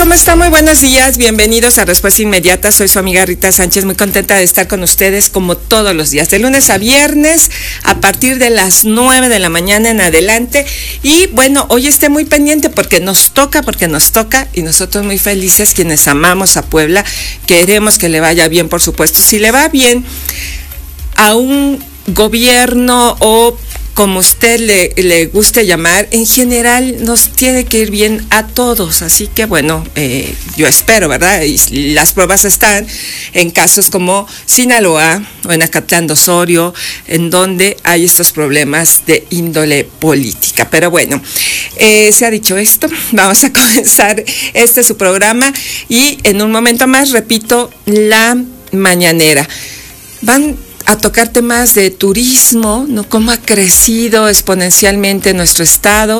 ¿cómo está? Muy buenos días, bienvenidos a Respuesta Inmediata. Soy su amiga Rita Sánchez, muy contenta de estar con ustedes como todos los días, de lunes a viernes, a partir de las 9 de la mañana en adelante. Y bueno, hoy esté muy pendiente porque nos toca, y nosotros muy felices, quienes amamos a Puebla, queremos que le vaya bien, por supuesto. Si le va bien a un gobierno o como usted le guste llamar, en general nos tiene que ir bien a todos, así que bueno, yo espero, ¿verdad? Y las pruebas están en casos como Sinaloa o en Acatlán de Osorio, en donde hay estos problemas de índole política. Pero bueno, se ha dicho esto, vamos a comenzar su programa y en un momento más, repito, la mañanera. Van a tocar temas de turismo, ¿no? Cómo ha crecido exponencialmente nuestro estado.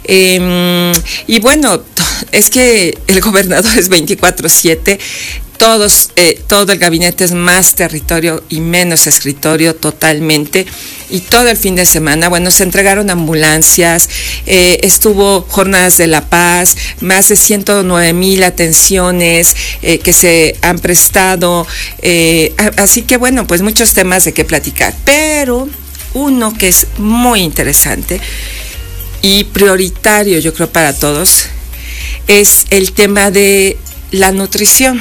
Y bueno, es que el gobernador es 24/7, todo el gabinete es más territorio y menos escritorio totalmente. Y todo el fin de semana, bueno, se entregaron ambulancias, estuvo Jornadas de la Paz, más de 109,000 atenciones que se han prestado, así que bueno, pues muchos temas de qué platicar, pero uno que es muy interesante y prioritario, yo creo, para todos, es el tema de la nutrición.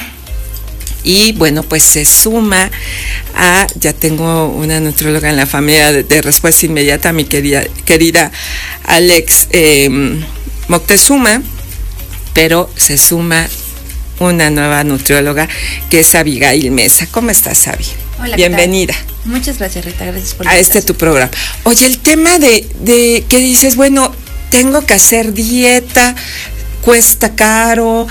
Y bueno, pues se suma ya tengo una nutrióloga en la familia de Respuesta Inmediata, mi querida Alex Moctezuma, pero se suma una nueva nutrióloga que es Abigail Mesa. ¿Cómo estás, Abby? Hola, bienvenida. Muchas gracias, Rita, gracias por la invitación. Tu programa. Oye, el tema de que dices, bueno, tengo que hacer dieta, cuesta caro,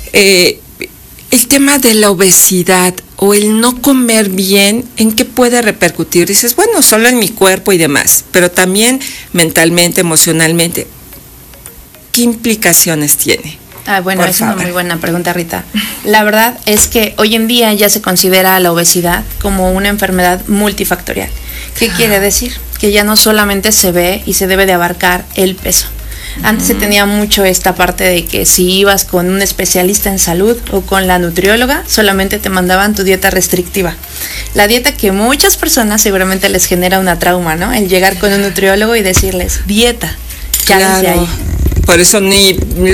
el tema de la obesidad o el no comer bien, ¿en qué puede repercutir? Dices, bueno, solo en mi cuerpo y demás, pero también mentalmente, emocionalmente. ¿Qué implicaciones tiene? Bueno, es una muy buena pregunta, Rita. La verdad es que hoy en día ya se considera la obesidad como una enfermedad multifactorial. ¿Qué quiere decir? Que ya no solamente se ve y se debe de abarcar el peso. Antes se tenía mucho esta parte de que si ibas con un especialista en salud o con la nutrióloga, solamente te mandaban tu dieta restrictiva. La dieta que muchas personas seguramente les genera una trauma, ¿no? El llegar con un nutriólogo y decirles, dieta, ya desde ahí. Por eso ni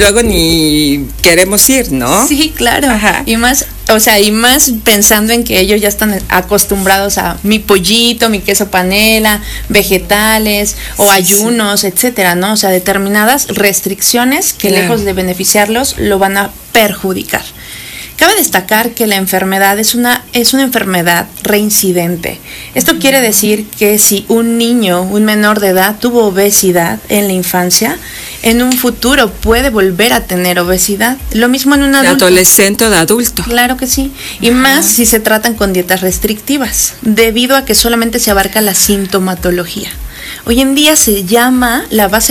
queremos ir, ¿no? Sí, claro. Ajá. Y más pensando en que ellos ya están acostumbrados a mi pollito, mi queso panela, vegetales o ayunos, etcétera, ¿no? O sea, determinadas restricciones que lejos de beneficiarlos lo van a perjudicar. Cabe destacar que la enfermedad es una enfermedad reincidente. Esto quiere decir que si un niño, un menor de edad, tuvo obesidad en la infancia, en un futuro puede volver a tener obesidad. Lo mismo en un adulto. ¿De adolescente o de adulto? Claro que sí. Y más si se tratan con dietas restrictivas, debido a que solamente se abarca la sintomatología. Hoy en día se llama la base